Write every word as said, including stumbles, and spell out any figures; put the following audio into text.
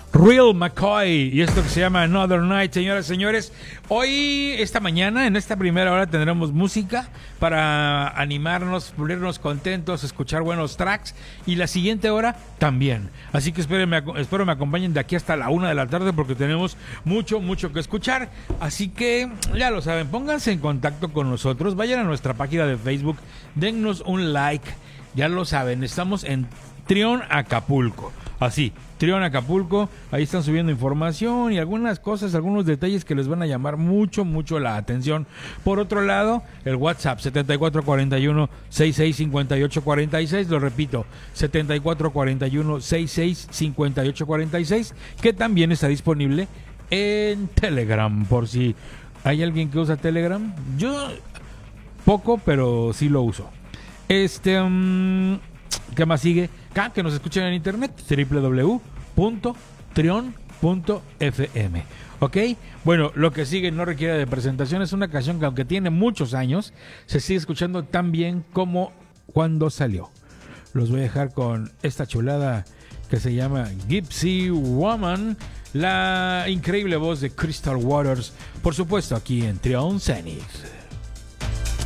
Real McCoy y esto que se llama Another Night. Señoras y señores, hoy, esta mañana, en esta primera hora tendremos música para animarnos, ponernos contentos, escuchar buenos tracks, y la siguiente hora también. Así que espero me, espero me acompañen de aquí hasta la una de la tarde porque tenemos mucho, mucho que escuchar. Así que ya lo saben, pónganse en contacto con nosotros, vayan a nuestra página de Facebook, dennos un like, ya lo saben, estamos en Trión Acapulco, así, Trión Acapulco, ahí están subiendo información y algunas cosas, algunos detalles que les van a llamar mucho, mucho la atención. Por otro lado, el WhatsApp setenta y cuatro cuarenta y uno, sesenta y seis cincuenta y ocho cuarenta y seis, lo repito, setenta y cuatro cuarenta y uno, sesenta y seis cincuenta y ocho cuarenta y seis, que también está disponible en Telegram, por si hay alguien que usa Telegram. Yo poco, pero sí lo uso. Este... Um, ¿Qué más sigue? Acá, que nos escuchen en internet, doble u doble u doble u punto trión punto efe eme. ¿Ok? Bueno, lo que sigue no requiere de presentación. Es una canción que, aunque tiene muchos años, se sigue escuchando tan bien como cuando salió. Los voy a dejar con esta chulada que se llama Gypsy Woman, la increíble voz de Crystal Waters, por supuesto, aquí en Trión Zenith.